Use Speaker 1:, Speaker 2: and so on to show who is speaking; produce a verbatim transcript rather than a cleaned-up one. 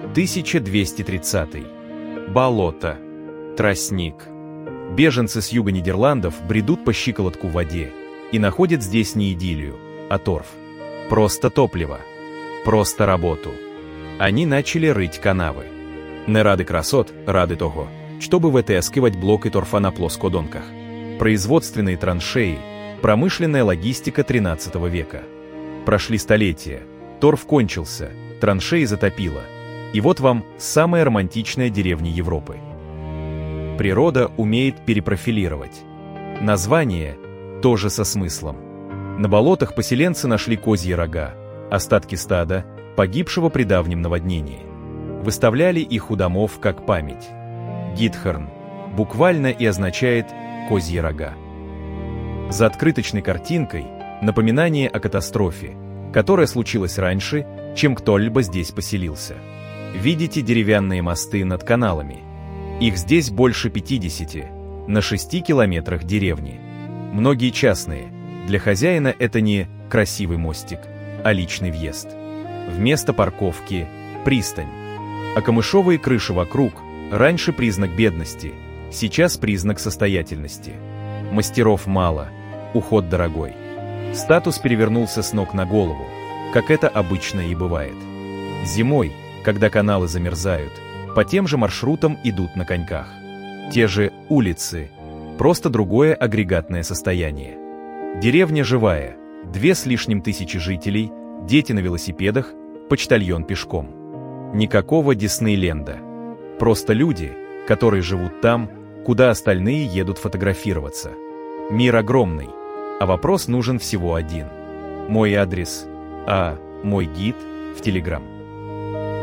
Speaker 1: тысяча двести тридцатый. Болото. Тростник. Беженцы с юга Нидерландов бредут по щиколотку в воде и находят здесь не идиллию, а торф. Просто топливо. Просто работу. Они начали рыть канави. Не ради красот, ради того, чтобы вытаскивать блоки торфа на плоскодонках. Производственные траншеи, промышленная логистика тринадцатого века. Прошли столетия, торф кончился, траншеи затопило. И вот вам самая романтичная деревня Европы. Природа умеет перепрофилировать. Название тоже со смыслом. На болотах поселенцы нашли козьи рога, остатки стада, погибшего при давнем наводнении. Выставляли их у домов как память. Гитхорн буквально и означает «козьи рога». За открыточной картинкой напоминание о катастрофе, которая случилась раньше, чем кто-либо здесь поселился. Видите деревянные мосты над каналами? Их здесь больше пятидесяти, на шести километрах деревни. Многие частные. Для хозяина это не красивый мостик, а личный въезд. Вместо парковки – пристань. А камышовые крыши вокруг – раньше признак бедности, сейчас признак состоятельности. Мастеров мало, уход дорогой. Статус перевернулся с ног на голову, как это обычно и бывает. Зимой, когда каналы замерзают, по тем же маршрутам идут на коньках. Те же улицы, просто другое агрегатное состояние. Деревня живая, две с лишним тысячи жителей, дети на велосипедах, почтальон пешком. Никакого Диснейленда. Просто люди, которые живут там, куда остальные едут фотографироваться. Мир огромный, а вопрос нужен всего один. Мой адрес, а мой гид в Телеграм.